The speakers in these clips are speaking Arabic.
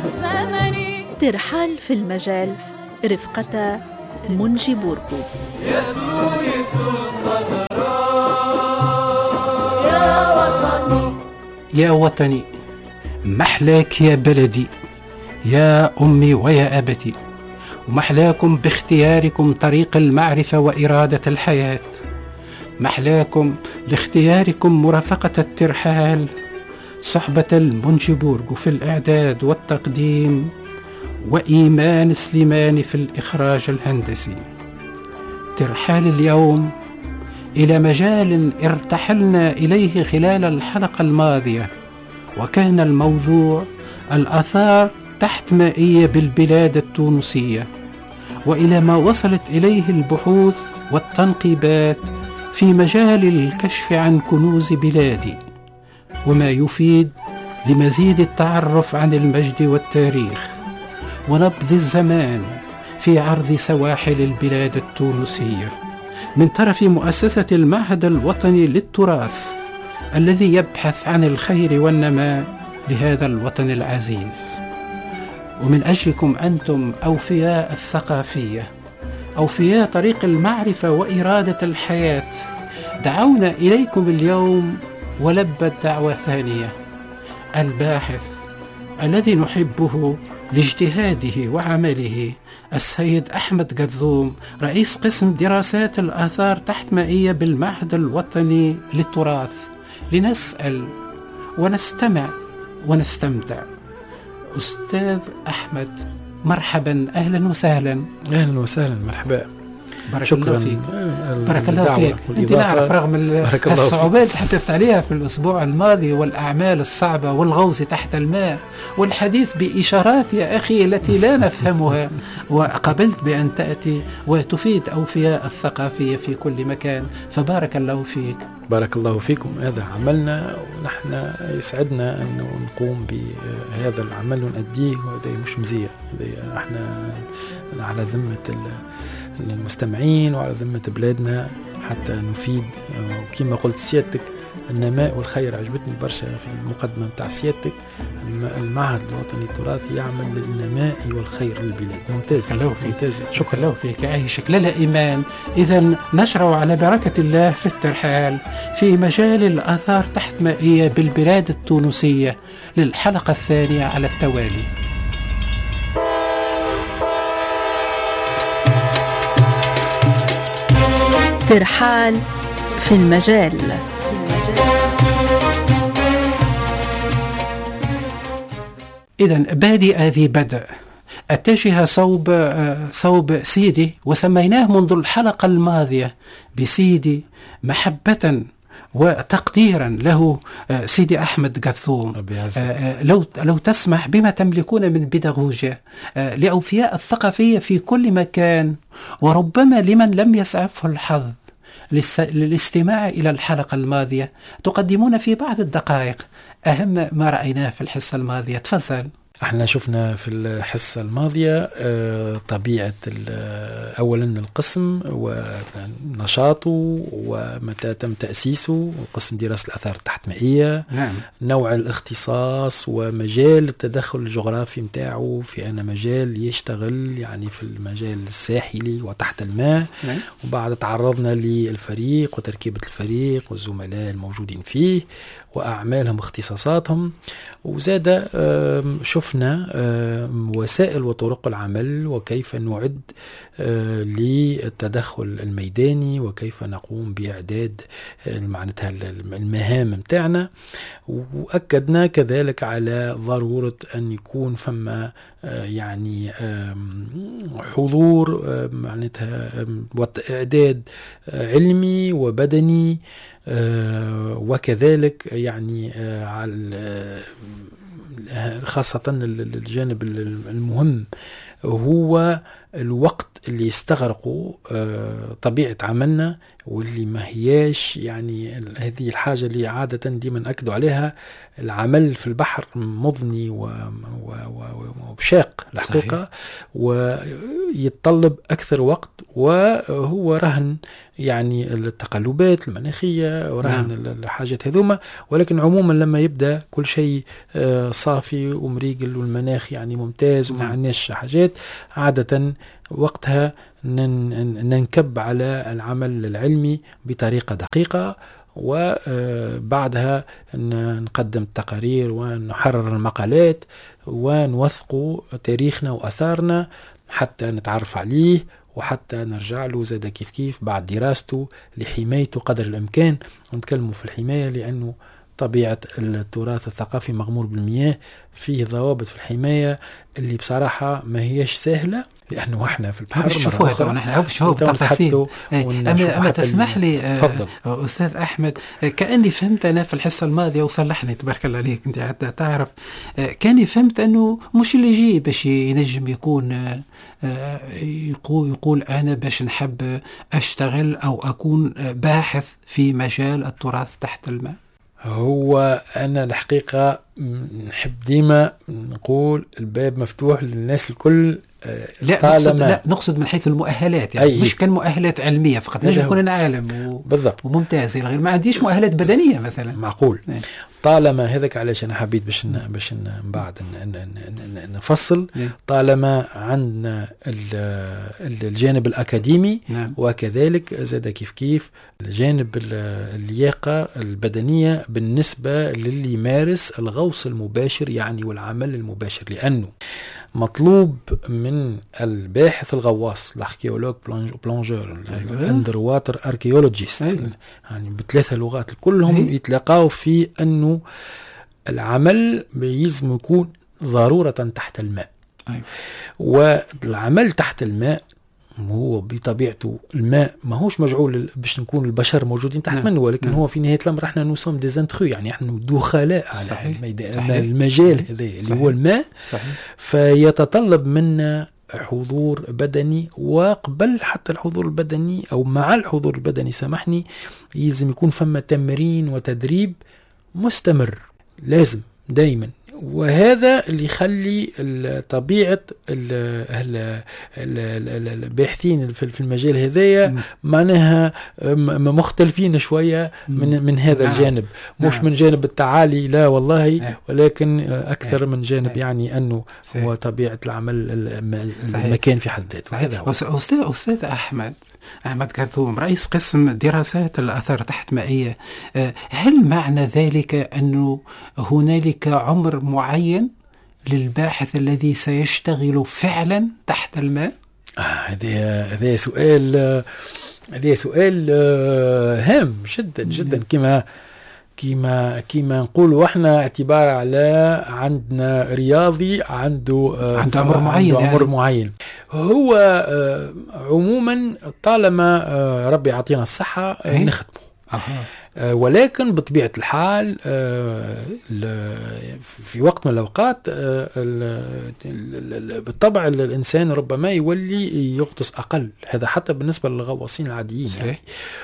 ترحال في المجال رفقة منجي بوركو. يا تونس الخضراء يا وطني يا وطني، محلاك يا بلدي، يا أمي ويا أبتي، ومحلاكم باختياركم طريق المعرفة وإرادة الحياة، محلاكم لاختياركم مرافقة الترحال، صحبة المنجي بوركو في الإعداد والتقديم، وإيمان سليماني في الإخراج الهندسي. ترحال اليوم إلى مجال ارتحلنا إليه خلال الحلقة الماضية، وكان الموضوع الآثار تحت مائية بالبلاد التونسية، وإلى ما وصلت إليه البحوث والتنقيبات في مجال الكشف عن كنوز بلادي، وما يفيد لمزيد التعرف عن المجد والتاريخ ونبض الزمان في عرض سواحل البلاد التونسية من طرف مؤسسة المعهد الوطني للتراث الذي يبحث عن الخير والنماء لهذا الوطن العزيز. ومن أجلكم أنتم أوفياء الثقافية، أوفياء طريق المعرفة وإرادة الحياة، دعونا إليكم اليوم ولبت دعوة ثانية. الباحث الذي نحبه لاجتهاده وعمله، السيد أحمد قذوم، رئيس قسم دراسات الآثار تحت مائية بالمعهد الوطني للتراث، لنسأل ونستمع ونستمتع. أستاذ أحمد، مرحبا، أهلا وسهلا. أهلا وسهلا، مرحبا، بارك الله فيك. بارك الله فيك. أنت نعرف رغم الصعوبات اللي حدثت عليها في الأسبوع الماضي والأعمال الصعبة والغوص تحت الماء والحديث بإشارات يا أخي التي لا نفهمها، وقبلت بأن تأتي وتفيد أوفياء الثقافية في كل مكان، فبارك الله فيك. بارك الله فيكم. هذا عملنا، ونحن يسعدنا أن نقوم بهذا العمل ونأديه، وهذا مش مزية، احنا على ذمة المستمعين وعلى ذمة بلادنا حتى نفيد. وكما قلت سيادتك، النماء والخير عجبتني برشا في المقدمة متاع سيادتك. المعهد الوطني للتراث يعمل للنماء والخير للبلاد. ممتاز، ممتاز. شكرا له فيك، يعيشك. لا إيمان. إذن نشرع على بركة الله في الترحال في مجال الآثار تحت مائية بالبلاد التونسية للحلقة الثانية على التوالي. ترحال في المجال. إذن بادئ ذي بدء، اتجه صوب سيدي، وسميناه منذ الحلقة الماضية بسيدي محبة وتقديرا له، سيدي أحمد قذوم. لو تسمح بما تملكون من بيداغوجيا لأوفياء الثقافية في كل مكان، وربما لمن لم يسعفه الحظ للاستماع إلى الحلقة الماضية، تقدمون في بعض الدقائق أهم ما رأيناه في الحصة الماضية. تفضل. احنا شفنا في الحصة الماضية طبيعة أولا القسم ونشاطه ومتى تم تأسيسه، قسم دراسة الآثار التحت مائية. نعم. نوع الاختصاص ومجال التدخل الجغرافي متاعه، في أنا مجال يشتغل يعني في المجال الساحلي وتحت الماء. نعم. وبعد تعرضنا للفريق وتركيبة الفريق والزملاء الموجودين فيه وأعمالهم واختصاصاتهم، وزاد شفنا وسائل وطرق العمل وكيف نعد للتدخل الميداني وكيف نقوم بإعداد معناتها المهام متاعنا. وأكدنا كذلك على ضرورة أن يكون فما يعني حضور معناتها إعداد علمي وبدني، وكذلك يعني خاصة الجانب المهم هو الوقت اللي يستغرقوا طبيعة عملنا، واللي ما هياش يعني هذه الحاجة اللي عادة ديما أكدوا عليها. العمل في البحر مضني وبشق شاق الحقيقة، ويتطلب أكثر وقت، وهو رهن يعني التقلبات المناخية ورهن الحاجات هذوما. ولكن عموما لما يبدأ كل شيء صافي ومريقل والمناخ يعني ممتاز وما عندناش حاجات، عادة وقتها ننكب على العمل العلمي بطريقة دقيقة، وبعدها نقدم التقارير ونحرر المقالات ونوثق تاريخنا وأثارنا حتى نتعرف عليه، وحتى نرجع له زاد كيف بعد دراسته لحمايته قدر الإمكان. ونتكلموا في الحماية لأنه طبيعة التراث الثقافي مغمور بالمياه، فيه ضوابط في الحماية اللي بصراحة ما هيش سهلة، لأنه احنا في البحر شوفوها طبعا احنا شوفوا بالتفاصيل. أما تسمح لي أستاذ أحمد، كأني فهمت أنا في الحصة الماضية وصلحني تبارك الله عليك أنت حتى تعرف، كأني فهمت أنه مش اللي يجي باش ينجم يكون يقول أنا باش نحب أشتغل أو أكون باحث في مجال التراث تحت الماء. هو أنا الحقيقة نحب ديما نقول الباب مفتوح للناس الكل. لا نقصد من حيث المؤهلات، يعني مش كان مؤهلات علمية فقط، نجم يكون أنا عالم بالضبط وممتاز إلى غير، ما عنديش مؤهلات بدنية مثلا. معقول. طالما هذاك علاش أنا حبيت باش بعد نفصل. طالما عندنا الجانب الأكاديمي، وكذلك زاد كيف الجانب اللياقة البدنية بالنسبة للي يمارس الغوص المباشر يعني والعمل المباشر، لأنه مطلوب من الباحث الغواص الاركيولوج بلونجور الاندر واتر اركيولوجيست يعني بثلاثة لغات كلهم يتلاقوا في أنه العمل لازم يكون ضرورة تحت الماء. والعمل تحت الماء هو بطبيعته الماء ما هوش مجعول باش نكون البشر موجودين تحت منه، ولكن هو في نهاية الأمر احنا نوصم ديزانتخو، يعني احنا دخلاء على المجال هذا اللي هو الماء. فيتطلب منا حضور بدني، وقبل حتى الحضور البدني أو مع الحضور البدني سامحني لازم يكون فما تمرين وتدريب مستمر لازم دايما. وهذا اللي يخلي طبيعة الباحثين في المجال هذايا معناها مختلفين شوية من هذا الجانب، مش من جانب التعالي لا والله، ولكن أكثر من جانب يعني أنه هو طبيعة العمل المكان في حد ذاته. هذا هو. أستاذ أحمد كرثوم، رئيس قسم دراسات الآثار تحت مائية، هل معنى ذلك أنه هنالك عمر معين للباحث الذي سيشتغل فعلا تحت الماء؟ هذا سؤال هام جدا جدا. كما نقول احنا اعتبار على عندنا رياضي عنده عمر معين. هو عموما طالما ربي يعطينا الصحة نخدمه، ولكن بطبيعة الحال في وقت من الأوقات بالطبع الإنسان ربما يولي يغطس أقل، هذا حتى بالنسبة للغواصين العاديين يعني،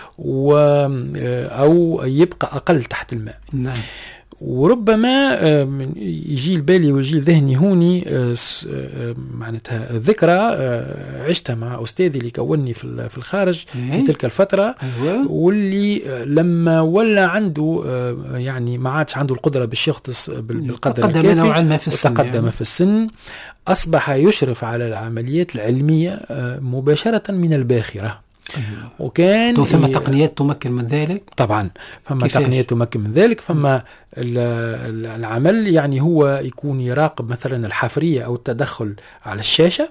أو يبقى أقل تحت الماء. نعم. وربما يجي البالي ويجي ذهني هوني معناتها ذكرى عشتها مع أستاذي اللي كوني في الخارج في تلك الفترة، واللي لما ولا عنده يعني ما عادش عنده القدرة باش يغطس بالقدر الكافي وتقدم في السن، أصبح يشرف على العمليات العلمية مباشرة من الباخرة. وكان ثم تقنيات تمكن من ذلك. طبعا فما تقنيات تمكن من ذلك. فما العمل يعني هو يكون يراقب مثلا الحفرية أو التدخل على الشاشة،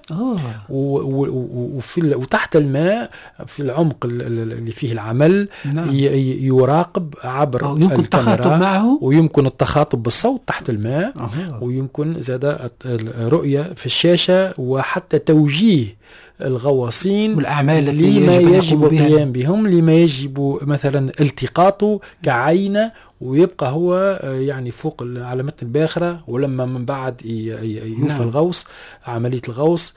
وتحت الماء في العمق اللي فيه العمل يراقب عبر يمكن التخاطب معه، ويمكن التخاطب بالصوت تحت الماء، ويمكن زاد الرؤية في الشاشة، وحتى توجيه الغواصين والأعمال لما يجب القيام بهم، لما يجب مثلا التقاطه كعينة، ويبقى هو يعني فوق على متن الباخرة. ولما من بعد يوفى الغوص عملية الغوص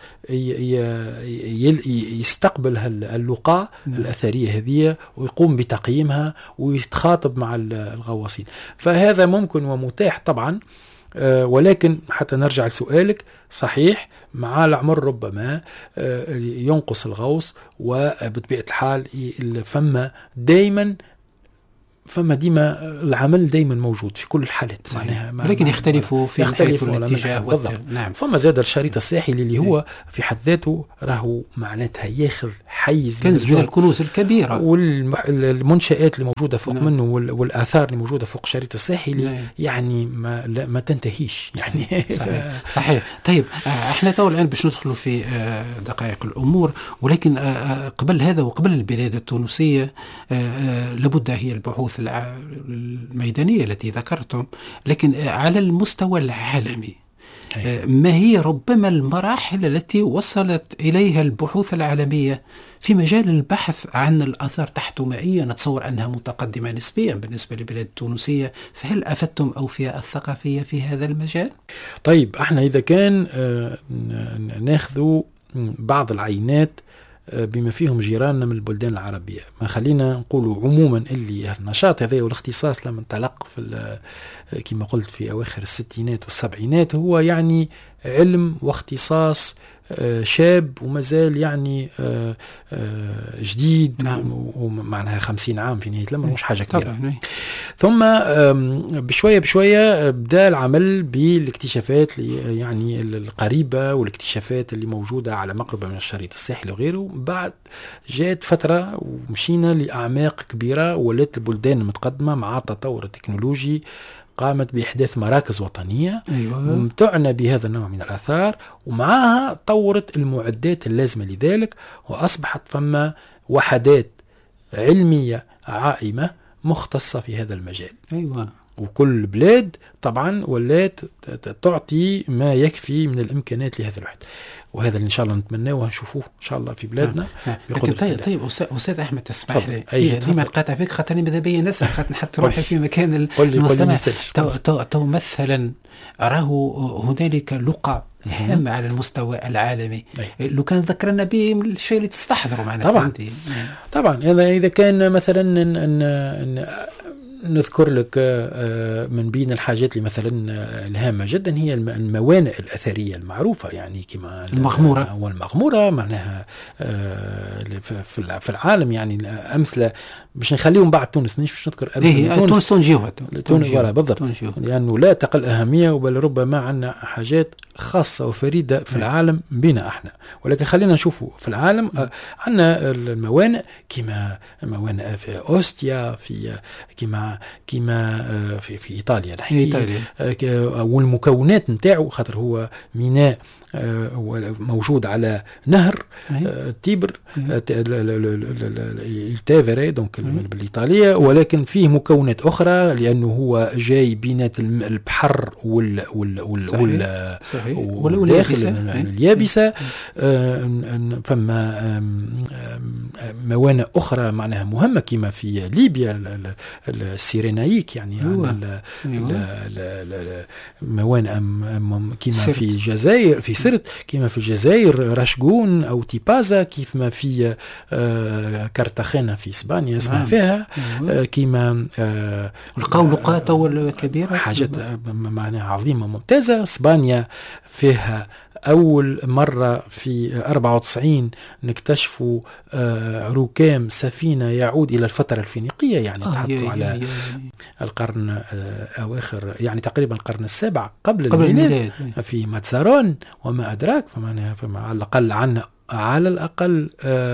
يستقبل اللقاء الأثرية هذه ويقوم بتقييمها ويتخاطب مع الغواصين. فهذا ممكن ومتاح طبعا، ولكن حتى نرجع لسؤالك، صحيح مع العمر ربما ينقص الغوص، وبطبيعة الحال فما ديما العمل دايما موجود في كل الحالات، معناها لكن يختلفوا في حيث الاتجاه. نعم. فما زاد الشريط الساحلي اللي هو في حد ذاته راهو معناتها ياخذ حيز كنز من الكنوز الكبيرة، والمنشآت اللي موجودة فوق منه والآثار اللي موجودة فوق الشريط الساحلي يعني ما تنتهيش يعني. صحيح. طيب احنا تو الآن باش ندخلوا في دقائق الأمور، ولكن قبل هذا وقبل البلاد التونسية لابد هي البحوث الميدانية التي ذكرتم، لكن على المستوى العالمي ما هي ربما المراحل التي وصلت إليها البحوث العالمية في مجال البحث عن الآثار تحتمائية؟ نتصور أنها متقدمة نسبيا بالنسبة للبلاد التونسية، فهل أفدتم أوفياء الثقافية في هذا المجال؟ طيب احنا إذا كان ناخذ بعض العينات بما فيهم جيراننا من البلدان العربية، ما خلينا نقولوا عموما اللي النشاط هذا والاختصاص لما انطلق في كما قلت في أواخر الستينات والسبعينات هو يعني علم واختصاص شاب ومازال يعني جديد. نعم. ومعناها 50 عام في نهاية الأمر مش حاجة كبيرة. ثم بشوية بدأ العمل بالاكتشافات يعني القريبة والاكتشافات اللي موجودة على مقربة من الشريط الساحلي وغيره. بعد جاءت فترة ومشينا لأعماق كبيرة، ولات البلدان المتقدمة مع التطور التكنولوجي قامت بإحداث مراكز وطنية ممتعنة بهذا النوع من الآثار، ومعها طورت المعدات اللازمة لذلك، وأصبحت فما وحدات علمية عائمة مختصة في هذا المجال. وكل بلاد طبعا ولات تعطي ما يكفي من الإمكانات لهذا الوحد، وهذا اللي إن شاء الله نتمناه ونشوفوه إن شاء الله في بلادنا. طيب أستاذ أحمد تسمح لي ديما نقاطع فيك خاطرني ماذا بيا نسأل خاطر نحط روحي في مكان المستمع. تو مثلا أراه هنالك لقى هامة على المستوى العالمي، لو كان ذكرنا به الشيء اللي تستحضره معنا. طبعا إذا كان مثلا نذكر لك من بين الحاجات اللي مثلا الهامة جدا هي الموانئ الأثرية المعروفة، يعني كما والمغمورة معناها في العالم، يعني أمثلة مش نخليهم بعد تونس، مش نذكر تونس بالضبط، لأنه لا تقل أهمية، بل ربما عندنا حاجات خاصة وفريدة في العالم بنا احنا. ولكن خلينا نشوفوا في العالم عندنا الموانئ كما موانئ في أوستيا، كما في إيطاليا والمكونات نتاعو، خاطر هو ميناء موجود على نهر تيبر التافيري دونك بالإيطالية، ولكن فيه مكونات أخرى لأنه هو جاي بينات البحر والداخل اليابسة. فما موانئ أخرى معناها مهمة كما في ليبيا السيرينايك، يعني موانئ كما في الجزائر في سرت، كما في الجزائر رشقون أو تيبازا، كيف ما في كارتاخينا في إسبانيا اسمها فيها، كما القولقات الكبيرة، حاجات معناها عظيمة ممتازة. إسبانيا فيها أول مرة في 94 نكتشفوا ركام سفينة يعود إلى الفترة الفينيقية، يعني تحطوا على القرن أواخر، يعني تقريبا القرن السابع قبل الميلاد في ماتسارون وما أدراك. فما على الأقل عنا على الأقل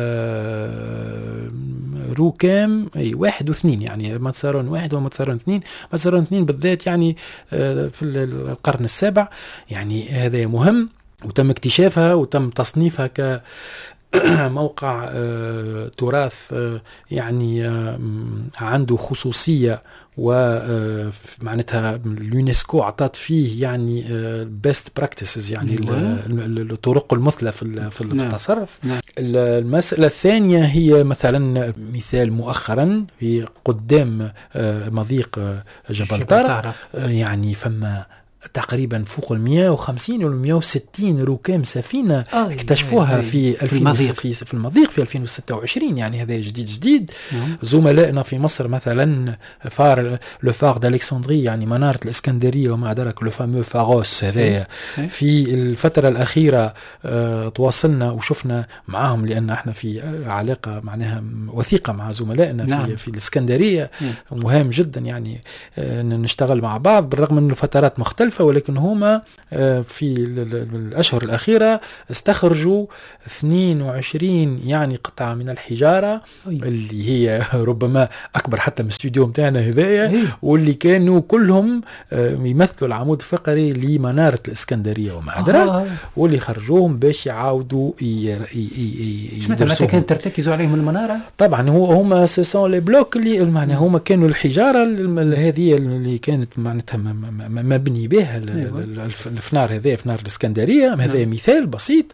ركام 1 و2، يعني ماتسارون 1 وماتسارون 2. ماتسارون 2 بالذات يعني في القرن السابع، يعني هذا مهم، وتم اكتشافها وتم تصنيفها كموقع تراث يعني عنده خصوصية، ومعناتها اليونسكو عطات فيه يعني best practices، يعني الطرق المثلى في التصرف. المسألة الثانية هي مثلا مثال مؤخرا في قدام مضيق جبل طارق، يعني فما تقريبا فوق 150 ولا 160 ركام سفينة اكتشفوها في المضيق في 2026. يعني هذا جديد. زملائنا في مصر مثلا لو فار d'Alexandrie، يعني منارة الإسكندرية وما أدرك، لو فامو فاروس هذا في الفترة الأخيرة تواصلنا وشفنا معهم، لأن احنا في علاقة معناها وثيقة مع زملائنا في الإسكندرية. مهم جدا يعني نشتغل مع بعض بالرغم من الفترات مختلفة، ولكن هما في الأشهر الأخيرة استخرجوا 22 يعني قطعة من الحجارة اللي هي ربما أكبر حتى من الاستوديو متاعنا هذايا، واللي كانوا كلهم يمثلوا العمود الفقري لمنارة الإسكندرية وما أدراك، واللي خرجوهم باش يعاودوا متى كانت ترتكزوا عليهم المنارة؟ طبعا هما سيسون لي بلوك اللي معناها هما كانوا الحجارة هذه اللي كانت معناتها مبني بها الفنار هذا، فنار الإسكندرية. هذا مثال بسيط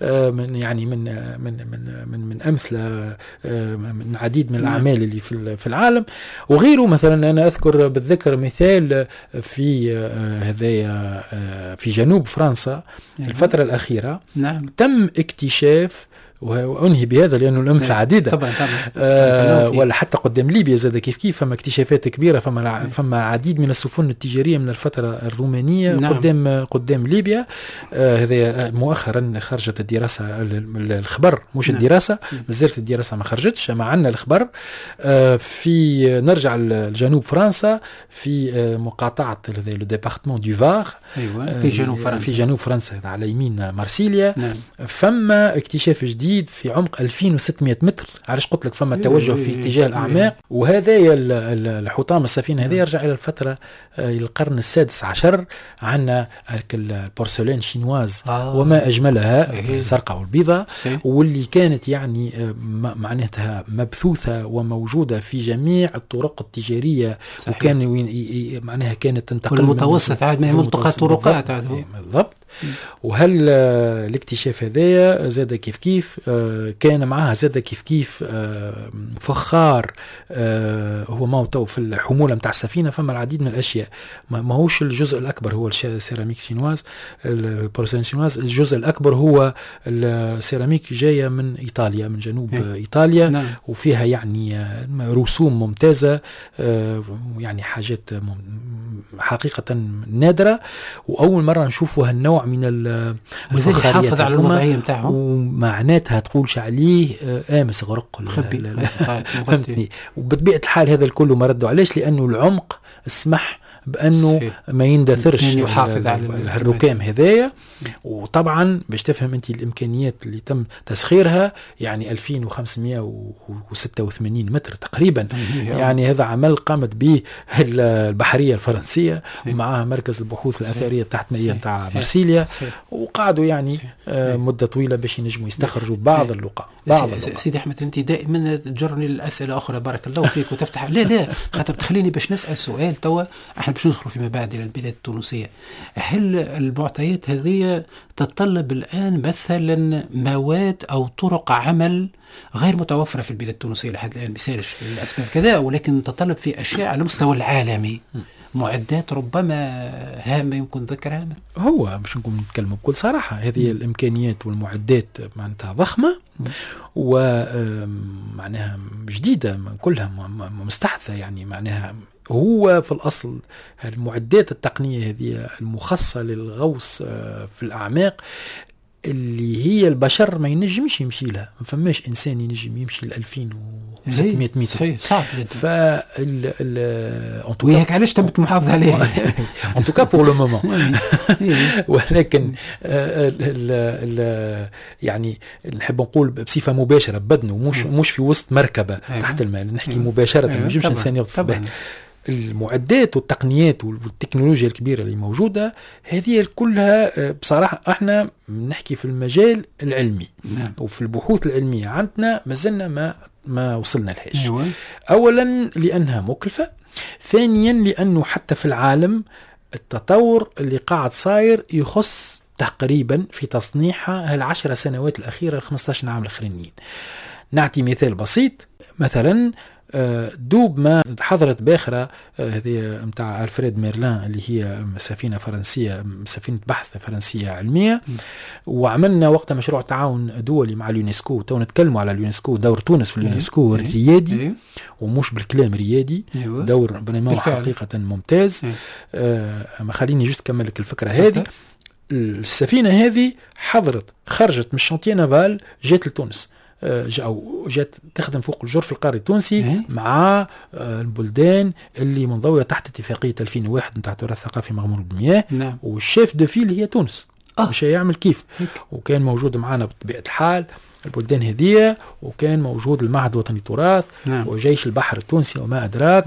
من أمثلة من عديد من الأعمال اللي في العالم وغيره. مثلا أنا أذكر بالذكر مثال في جنوب فرنسا الفترة الأخيرة تم اكتشاف، وأنهي بهذا لأنه الأمثلة عديدة طبعا. ولا حتى قدام ليبيا زاد كيف فما اكتشافات كبيرة، فما عديد من السفن التجارية من الفترة الرومانية قدام ليبيا. هذا مؤخرا خرجت الدراسة الخبر، مش الدراسة مازالت الدراسة ما خرجتش، ما عندنا الخبر. في نرجع لجنوب فرنسا في مقاطعة لو ديبارتمون دو فار في جنوب فرنسا على يمين مارسيليا. فما اكتشاف جديد في عمق 2600 متر. علاش قلت لك فما توجه في اتجاه الأعماق، وهذا الحطام السفينة هذه يرجع إلى الفترة القرن السادس عشر. عندنا البورسلين شينواز وما أجملها، الزرقاء والبيضاء، واللي كانت يعني معناتها مبثوثة وموجودة في جميع الطرق التجارية. وكان معناها كانت تنتقل المتوسط عاد ما هي منطقة طرقات بالضبط. وهل الاكتشاف هذايا زاد كيف كان معها زاد كيف فخار هو موتو في الحمولة متاع السفينة. فما العديد من الأشياء، ما هوش الجزء الأكبر هو السيراميك شينواز، البورسلين شينواز. الجزء الأكبر هو السيراميك جاية من إيطاليا، من جنوب إيطاليا. وفيها يعني رسوم ممتازة، يعني حاجات حقيقة نادرة، وأول مرة نشوفوا هالنوع من الفخاريات. يحافظ على الوضعية متاعه، ومعناتها تقولش عليه آمس غرق فهمتني. وبطبيعة الحال هذا الكل ما ردوا علاش، لأنه العمق اسمح بأنه ما يندثرش يحافظ على الركام هذايا. وطبعا باش تفهم انت الامكانيات اللي تم تسخيرها، يعني 2586 متر تقريبا. يعني هذا عمل قامت به البحرية الفرنسية ومعها مركز البحوث الأثرية تحت مائية نتاع مرسيليا، وقعدوا يعني مدة طويلة باش ينجموا يستخرجوا بعض اللقاء. سيدي أحمد أنت دائما تجرني للأسئلة أخرى، بارك الله فيك، وتفتح لا خاطر تخليني باش نسأل سؤال توا. احنا باش ندخل فيما بعد إلى البلاد التونسية. هل المعطيات هذه تتطلب الآن مثلا مواد أو طرق عمل غير متوفرة في البلاد التونسية لحد الآن؟ مثالش للأسباب كذا، ولكن تتطلب في أشياء على المستوى العالمي، معدات ربما هامة يمكن ذكرها. هو باش نتكلم بكل صراحة، هذه الإمكانيات والمعدات معناتها ضخمة ومعناها جديدة كلها مستحدثة. يعني معناها هو في الأصل المعدات التقنية هذه المخصصة للغوص في الأعماق اللي هي البشر ما ينجمش يمشي لها. ما فماش إنسان ينجم يمشي ل 2600 متر. صعب جدا. وهيك علاش تمت محافظة عليها en tout cas pour le moment. ولكن يعني نحب نقول بصفة مباشرة بدنه، مش في وسط مركبة تحت الماء، نحكي مباشرة. ما ينجمش إنسان يغطس به. المعدات والتقنيات والتكنولوجيا الكبيرة اللي موجودة هذه كلها بصراحة احنا نحكي في المجال العلمي وفي البحوث العلمية عندنا مازلنا ما وصلنا لهاش. اولا لانها مكلفة، ثانيا لانه حتى في العالم التطور اللي قاعد صاير يخص تقريبا في تصنيعها 10 سنوات الأخيرة 15 عام الأخرانيين. نعطي مثال بسيط، مثلا دوب ما حضرت باخرة هذه متاع ألفريد ميرلان اللي هي سفينة فرنسية، سفينة بحث فرنسية علمية، وعملنا وقت مشروع تعاون دولي مع اليونسكو. تو نتكلموا على اليونسكو، دور تونس في اليونسكو الريادي ومش بالكلام ريادي، دور بريمون حقيقة ممتاز. ما خليني جست كمل لك الفكرة هذه. السفينة هذه خرجت من الشانتيه نافال، جات لتونس، جات تخدم فوق الجرف القاري التونسي مع البلدان اللي منضوية تحت اتفاقية 2001 نتاع التراث الثقافي مغمور بالمياه. والشيف دو فيل هي تونس، مش يعمل كيف. وكان موجود معنا بطبيعة الحال البلدان هذه، وكان موجود المعهد الوطني للتراث وجيش البحر التونسي وما أدراك.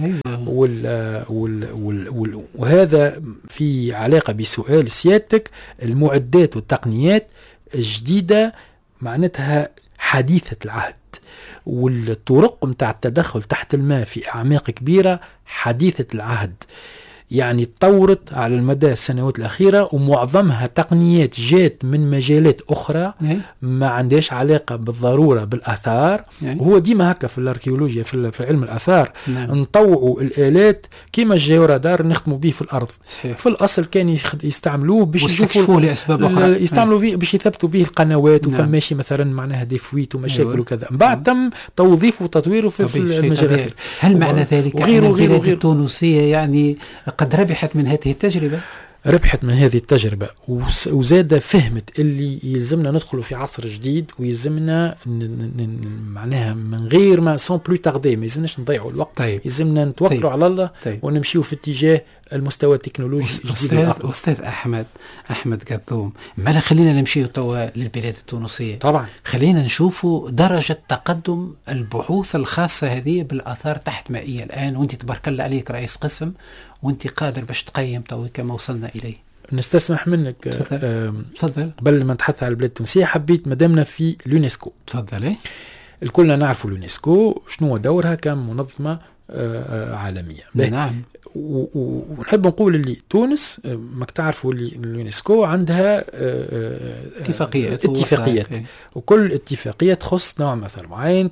وهذا في علاقة بسؤال سيادتك. المعدات والتقنيات الجديدة معناتها حديثة العهد، والطرق متاع التدخل تحت الماء في أعماق كبيرة حديثة العهد، يعني تطورت على المدى السنوات الأخيرة، ومعظمها تقنيات جات من مجالات أخرى ما عندهاش علاقة بالضرورة بالآثار. وهو ديما هكا في الأركيولوجيا، في علم الآثار نطوعوا الآلات كيما الجيورادار نخدموا به في الأرض. في الأصل كان يستعملوه باش يشوفوا لأسباب أخرى، يستعملوا به باش يثبتوا به القنوات وفماشي مثلا معناها ديفويت ومشاكل وكذا. بعد تم توظيفه وتطويره في المجال. هل معنى ذلك أن البلاد التونسية يعني قد ربحت من هذه التجربة؟ ربحت من هذه التجربة، وزاد فهمت اللي يلزمنا ندخلوا في عصر جديد، ويلزمنا معناها من غير ما سون بلو تاردي، ما يلزمناش نضيعوا الوقت. يلزمنا نتوكلوا على الله ونمشيوا في اتجاه المستوى التكنولوجي الجديد. أستاذ أحمد قذوم، ما خلينا نمشي توا للبلاد التونسية. طبعا خلينا نشوفوا درجة تقدم البحوث الخاصة هذه بالآثار تحت مائية الآن، وانت تبارك الله عليك رئيس قسم، وانت قادر باش تقيم تو كما وصلنا إليه. نستسمح منك تفضل. قبل ما نتحدث على البلاد التونسية حبيت مدامنا في اليونسكو. تفضل. الكلنا نعرف اليونسكو شنو دورها كمنظمة عالمية. نعم. ونحب نقول اللي تونس ماك تعرفوا اللي اليونسكو عندها اتفاقيات وكل اتفاقية تخص نوع مثلا معين،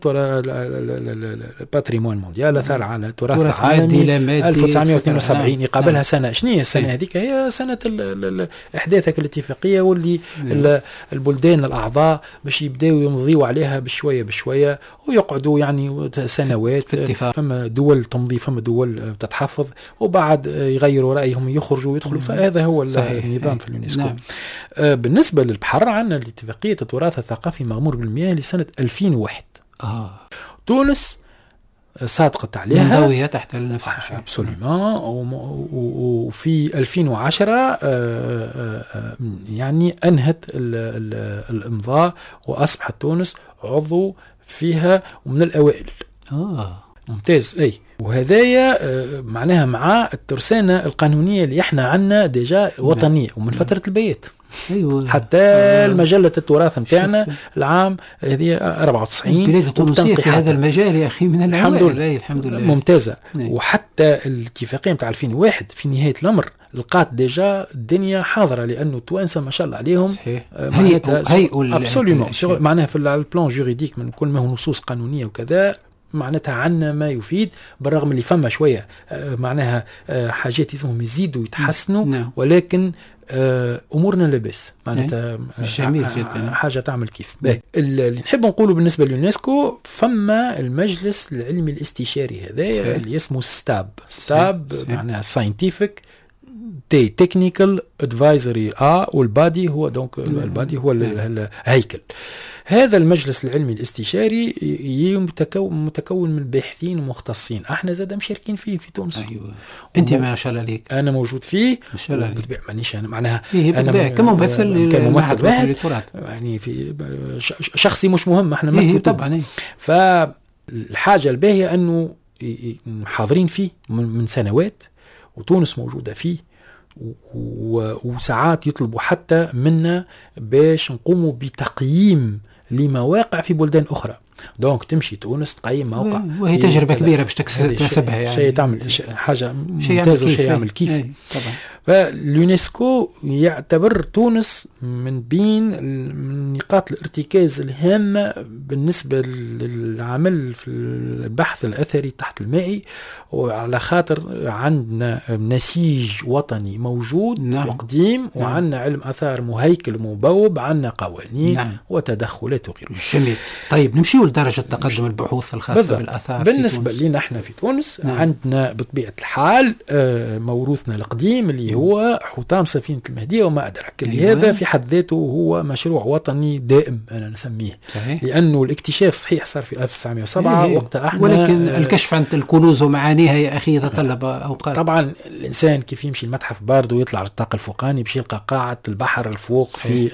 الباتريمون مونديال، اثار على التراث العالمي 1972 يقابلها سنة. شنو هي السنة هذيك؟ هي سنة احداثك الاتفاقية، واللي البلدان الاعضاء باش يبداو يمضيوا عليها بشوية ويقعدوا يعني سنوات. فما دول تمضي، فما دول تتحفظ، وبعد يغيروا رأيهم يخرجوا ويدخلوا. فهذا هو النظام في اليونسكو. نعم. بالنسبة للبحر عندنا الاتفاقية التراث الثقافي مغمور بالمياه لسنة 2001. تونس صادقت عليها، منضوية تحت نفس الشيء. absolument. وفي 2010 يعني أنهت الإمضاء، وأصبحت تونس عضو فيها ومن الأوائل. ممتاز. أي وهذايا معناها مع الترسانة القانونية اللي احنا عنا ديجا وطنية ومن فترة البيات. أيوة. حتى المجلة التراث متاعنا العام هذه 94 البلاد التونسية في هذا المجال يا أخي من الحمد لله ممتازة. وحتى الاتفاقية متاع 2001 في نهاية الأمر لقات ديجا الدنيا حاضرة، لأنه التوانسة ما شاء الله عليهم معناها في البلان جوريديك من كل ما هو نصوص قانونية وكذا معناتها عنا ما يفيد، بالرغم اللي فما شوية معناها حاجات يسمهم يزيدوا ويتحسنوا. ولكن أمورنا لبس معناتها جميل جدا، حاجة تعمل كيف. اللي نحب نقوله بالنسبة لليونسكو، فما المجلس العلمي الاستشاري هذا اللي اسمه ستاب معناها scientific technical advisory والبادي هو دونك البادي هو الهيكل. هذا المجلس العلمي الاستشاري متكون من باحثين ومختصين، احنا زاد مشاركين فيه في تونس. ايوه انت ما شاء الله عليك. انا موجود فيه ما شاء الله عليك. مانيش انا معناها انا كممثل واحد يعني في شخصي مش مهم، احنا نمثل طبعا. فالحاجه الباهيه انه حاضرين فيه من سنوات، وتونس موجوده فيه، وساعات يطلبوا حتى منا باش نقوموا بتقييم لمواقع في بلدان أخرى. دونك تمشي تونس تقيم موقع، وهي تجربة كبيرة باش تكسبها يعني. شيء تعمل حاجة ممتازة، شيء يعمل كيف. طبعا. فاليونسكو يعتبر تونس من بين نقاط الارتكاز الهامة بالنسبة للعمل في البحث الأثري تحت المائي، وعلى خاطر عندنا نسيج وطني موجود نعم. وقديم، وعندنا علم أثار مهيكل مبوب، عندنا قوانين نعم. وتدخلات وغيره. جميل. طيب نمشيو لدرجة تقدم البحوث الخاصة بالضبط. بالآثار بالنسبة لنا احنا في تونس نعم. عندنا بطبيعة الحال موروثنا القديم اللي هو حطام سفينة المهدية وما أدرك، اللي أيوة. هذا في حد ذاته هو مشروع وطني دائم أنا نسميه. صحيح. لأنه الاكتشاف صحيح صار في 1907 وقتها احنا، ولكن الكشف عن الكنوز ومعانيها يا أخي يتطلب أوقات. طبعا الإنسان كيف يمشي المتحف باردو ويطلع على الطاق الفوقاني باش يلقى قاعة البحر الفوق في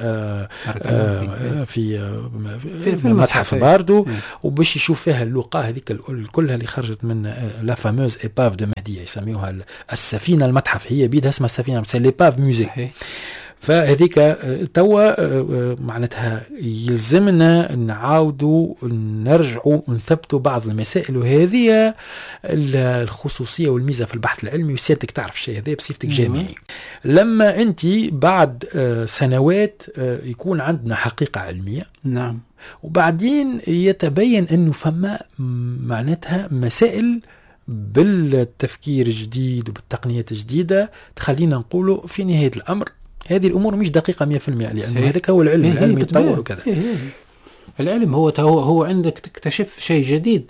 المتحف باردو، وباش يشوف فيها اللقاء هذيك كلها اللي خرجت من لا فاموز ايباف دو مهدية، يسميوها السفينة المتحف، هي بيدها اسمها السفينة، سي ليباف موزي. فهذيك توا معناتها يلزمنا نعاودوا نرجعوا ونثبتوا بعض المسائل، وهذه الخصوصية والميزة في البحث العلمي، وسيادتك تعرف الشيء هذا بصفتك جامعي. لما انت بعد سنوات يكون عندنا حقيقة علمية، نعم، وبعدين يتبين انه فما معناتها مسائل بالتفكير الجديد وبالتقنيات الجديدة تخلينا نقوله في نهاية الأمر هذه الأمور مش دقيقة 100%، لأن هذاك هو العلم. العلم يتطور وكذا. العلم هو عندك تكتشف شيء جديد.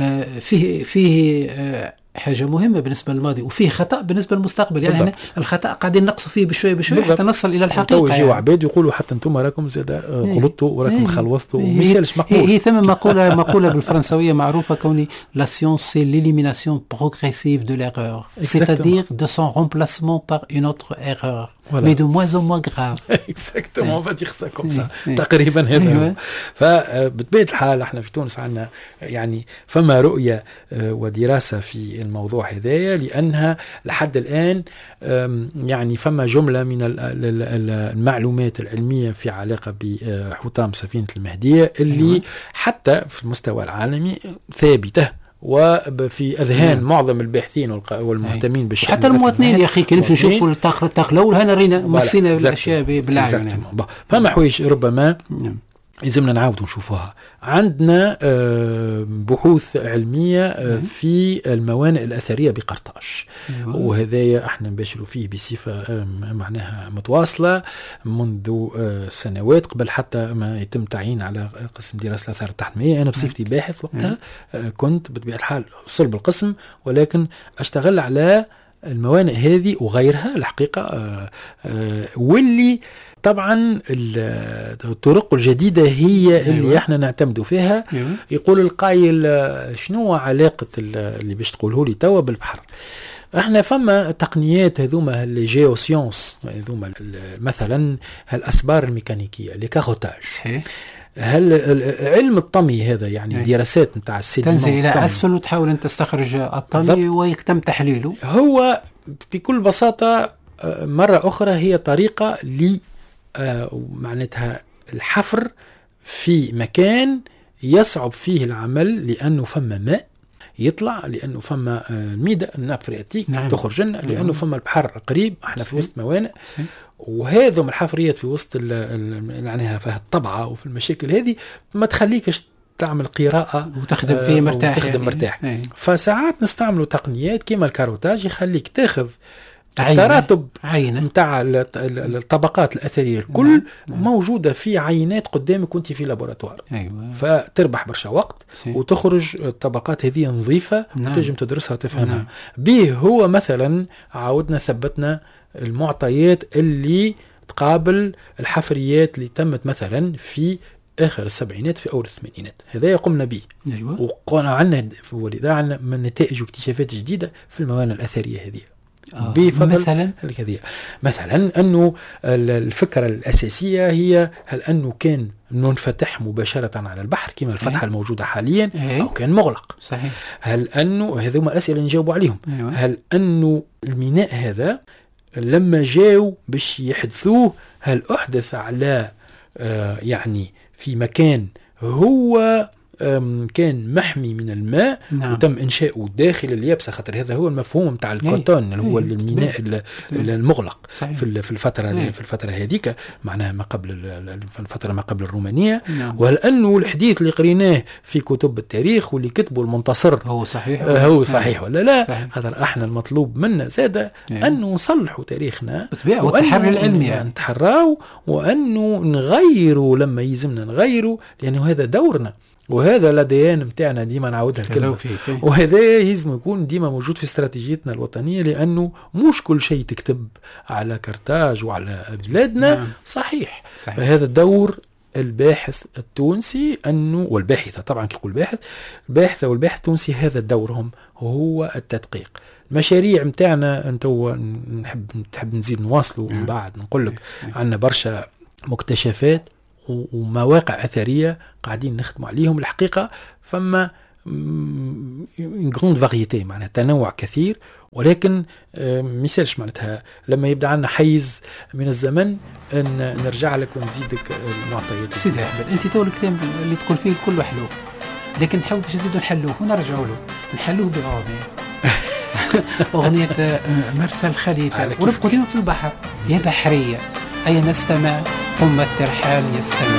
فيه حاجة مهمة بالنسبة للماضي، وفيه خطأ بالنسبة للمستقبل. يعني هنا الخطأ قاعدين نقص فيه بشوي حتى نصل إلى الحقيقة. يجيو عباد يقولوا حتى أنتم راكم زاد غلطتوا وراكم خلوصتوا، ومثالش مقبول. هي ثم مقولة بالفرنسوية معروفة كوني la science c'est l'élimination progressive de l'erreur, c'est-à-dire de son remplacement par une autre erreur, mais de moins en moins grave. Exactement, on va dire ça comme ça. تقريبا هذا. فبطبيعة الحال احنا في تونس عندنا يعني فما رؤية ودراسة في الموضوع هذايا، لأنها لحد الآن يعني فما جملة من المعلومات العلمية في علاقة بحطام سفينة المهدية اللي حتى في المستوى العالمي ثابتة وفي أذهان معظم الباحثين والمهتمين بالشأن، حتى المواطنين يا أخي كي نشوفوا الطاق الأول هنا رينا مصينا الأشياء بالعين. فما حوايج ربما لازمنا نعاودوا نشوفوها. عندنا بحوث علمية في الموانئ الأثرية بقرطاج، وهذا احنا نباشروا فيه بصفة معناها متواصلة منذ سنوات قبل حتى ما يتم تعيين على قسم دراسة الآثار تحت المائية. أنا بصفتي باحث وقتها كنت بطبيعة الحال صلب القسم، ولكن أشتغل على الموانئ هذه وغيرها الحقيقة، واللي طبعا الطرق الجديدة هي اللي احنا نعتمدوا فيها. يقول القائل شنو علاقة اللي باش تقوله لي توا بالبحر؟ احنا فما تقنيات هذوما الجيو سيونس، هذوما مثلا الأسبار الميكانيكية لي كاروتاج، هل علم الطمي هذا يعني دراسات نتاع السيديمون تنزل إلى أسفل وتحاول أن تستخرج الطمي ويتم تحليله. هو بكل بساطة مرة أخرى هي طريقة معناتها الحفر في مكان يصعب فيه العمل، لأنه فما ماء يطلع، لأنه فما ميدا الناب فرياتيك تخرج لنا، لأنه فما البحر قريب، احنا في وسط موانئ، وهذا من الحفريات في وسط يعني في الطبعة وفي المشاكل هذه ما تخليكش تعمل قراءة وتخدم فيه مرتاح، وتخدم مرتاح. فساعات نستعملوا تقنيات كما الكاروتاج يخليك تاخذ تراتب نتاع الطبقات الأثرية الكل موجودة في عينات قدامك وانت في لابوراتوار. فتربح برشا وقت وتخرج الطبقات هذه نظيفة وتجم تدرسها وتفهمها. به هو مثلا عاودنا ثبتنا المعطيات اللي تقابل الحفريات اللي تمت مثلا في آخر السبعينات في أول الثمانينات. هذا يقومنا به. وقلنا عنا ولذا عنا من نتائج واكتشافات جديدة في الموانئ الأثرية هذه. مثلا مثلا أنه الفكرة الأساسية هي هل أنه كان ننفتح مباشرة على البحر كما الفتحة الموجودة حاليا أو كان مغلق. صحيح. هل أنه هذو ما أسئلة نجاوب عليهم. هل أنه الميناء هذا لما جاءوا باش يحدثوه هل أحدث على يعني في مكان هو كان محمي من الماء. نعم. وتم إنشاؤه داخل اليابسة، خاطر هذا هو المفهوم متاع الكوتون اللي هو الميناء المغلق في الفترة هذيك، معناها ما قبل الفترة ما قبل الرومانية. نعم. ولأنه الحديث اللي قريناه في كتب التاريخ واللي كتبه المنتصر هو صحيح ولا لا، صحيح. خاطر احنا المطلوب منا زادة أنه نصلحوا تاريخنا والتحري العلمي، يعني نتحراو وأنه نغيروا لما يلزمنا نغيروا، لأنه هذا دورنا وهذا الأديان متاعنا. ديما نعودها الكلمة، وهذا يلزم يكون ديما موجود في استراتيجيتنا الوطنية، لأنه مش كل شيء تكتب على كرتاج وعلى بلادنا. نعم. صحيح. فهذا الدور الباحث التونسي والباحثة طبعا كيقول باحثة والباحث التونسي، هذا دورهم هو التدقيق. المشاريع متاعنا انتو نحب نزيد نواصلوا من بعد نقول لك عندنا برشا مكتشفات ومواقع أثرية قاعدين نخدموا عليهم. الحقيقة فما غروند فاريتي، معناها تنوع كثير، ولكن ميسالش معناتها لما يبدأ عندنا حيز من الزمن أن نرجع لك ونزيدك المعطيات. سيدي أحمد، أنت تو الكلام اللي تقول فيه الكل حلو، لكن نحاول باش نزيدوا نحلوه ونرجعوا له، نحلوه بأغنية أغنية مرسى الخليفة، ونبقوا ديما في البحر يا بحرية، أي نستمع ثم الترحال يستمع.